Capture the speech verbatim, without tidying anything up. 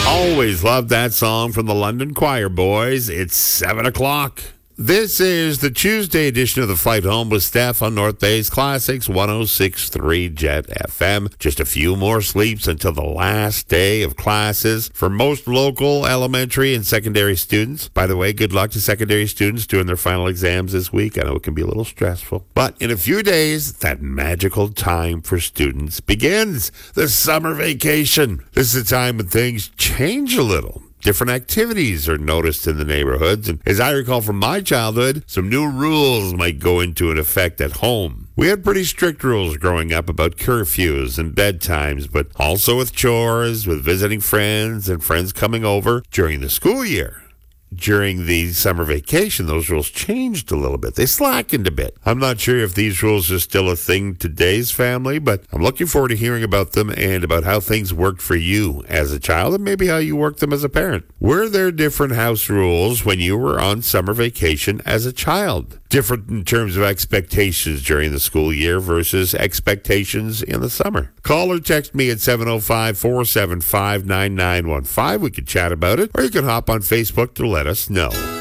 Always loved that song from the London Choir Boys. It's seven o'clock. This is the Tuesday edition of The Flight Home with Steph on North Bay's Classics one oh six point three Jet F M. Just a few more sleeps until the last day of classes for most local elementary and secondary students. By the way, good luck to secondary students doing their final exams this week. I know it can be a little stressful. But in a few days, that magical time for students begins. The summer vacation. This is a time when things change a little. Different activities are noticed in the neighborhoods. And as I recall from my childhood, some new rules might go into effect at home. We had pretty strict rules growing up about curfews and bedtimes, but also with chores, with visiting friends, and friends coming over during the school year. During the summer vacation, those rules changed a little bit. They slackened a bit. I'm not sure if these rules are still a thing today's family, but I'm looking forward to hearing about them and about how things worked for you as a child and maybe how you worked them as a parent. Were there different house rules when you were on summer vacation as a child? Different in terms of expectations during the school year versus expectations in the summer. Call or text me at seven oh five, four seven five, nine nine one five. We could chat about it, or you can hop on Facebook to let us know.